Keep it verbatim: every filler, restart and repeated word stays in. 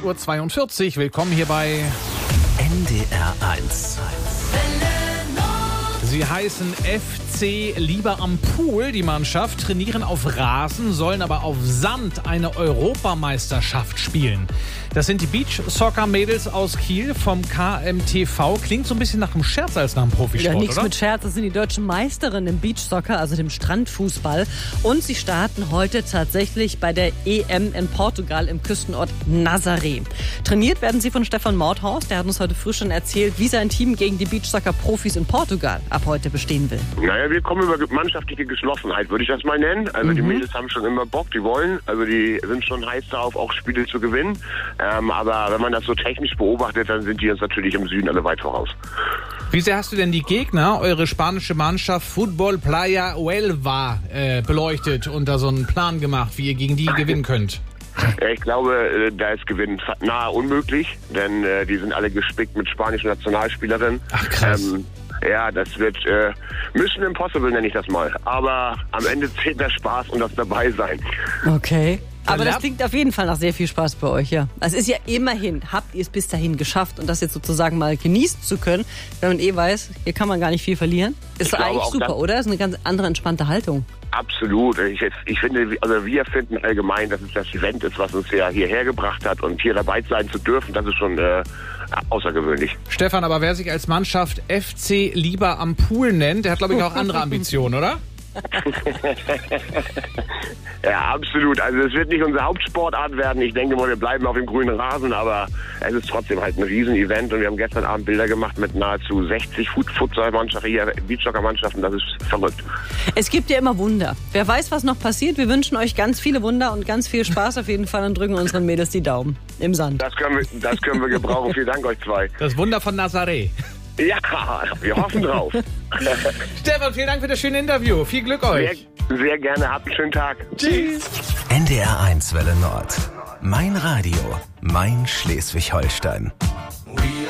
Uhr zweiundvierzig. Willkommen hier bei N D R eins. Sie heißen F C Lieber am Pool, die Mannschaft, trainieren auf Rasen, sollen aber auf Sand eine Europameisterschaft spielen. Das sind die Beach-Soccer-Mädels aus Kiel vom K M T V. Klingt so ein bisschen nach einem Scherz als nach einem Profisport, Ja, nichts oder? mit Scherz. Das sind die deutschen Meisterinnen im Beachsoccer, also dem Strandfußball. Und sie starten heute tatsächlich bei der E M in Portugal im Küstenort Nazaré. Trainiert werden sie von Stefan Mordhorst. Der hat uns heute früh schon erzählt, wie sein Team gegen die Beachsoccer-Profis in Portugal ab heute bestehen will. Naja, wir kommen über mannschaftliche Geschlossenheit, würde ich das mal nennen. Also mhm. die Mädels haben schon immer Bock, die wollen. Also die sind schon heiß darauf, auch Spiele zu gewinnen. Ähm, aber wenn man das so technisch beobachtet, dann sind die uns natürlich im Süden alle weit voraus. Wie sehr hast du denn die Gegner, eure spanische Mannschaft Fútbol Playa Huelva, äh, beleuchtet und da so einen Plan gemacht, wie ihr gegen die gewinnen könnt? Ich glaube, da ist Gewinn nahe unmöglich, denn äh, die sind alle gespickt mit spanischen Nationalspielerinnen. Ach krass. Ähm, Ja, das wird äh, Mission Impossible, nenne ich das mal. Aber am Ende zählt der Spaß und das Dabeisein. Okay. Aber das Lab- klingt auf jeden Fall nach sehr viel Spaß bei euch, ja. Es ist ja immerhin, habt ihr es bis dahin geschafft und das jetzt sozusagen mal genießen zu können, wenn man eh weiß, hier kann man gar nicht viel verlieren. Ist Ich glaube eigentlich auch, super, das- oder? Ist eine ganz andere, entspannte Haltung. Absolut. Ich, ich finde, also wir finden allgemein, dass es das Event ist, was uns ja hierher gebracht hat und hier dabei sein zu dürfen, das ist schon äh, außergewöhnlich. Stefan, aber wer sich als Mannschaft F C Lieber am Pool nennt, der hat, glaube ich, auch andere Ambitionen, oder? Ja, absolut. Also es wird nicht unsere Hauptsportart werden. Ich denke mal, wir bleiben auf dem grünen Rasen, aber es ist trotzdem halt ein Riesenevent und wir haben gestern Abend Bilder gemacht mit nahezu sechzig Futsal-Mannschaften, hier Beachsoccer-Mannschaften. Das ist verrückt. Es gibt ja immer Wunder. Wer weiß, was noch passiert. Wir wünschen euch ganz viele Wunder und ganz viel Spaß auf jeden Fall und drücken unseren Mädels die Daumen im Sand. Das können wir, das können wir gebrauchen. Vielen Dank euch zwei. Das Wunder von Nazaré. Ja, wir hoffen drauf. Stefan, vielen Dank für das schöne Interview. Viel Glück euch. Sehr, sehr gerne. Habt einen schönen Tag. Tschüss. N D R eins Welle Nord. Mein Radio, mein Schleswig-Holstein. We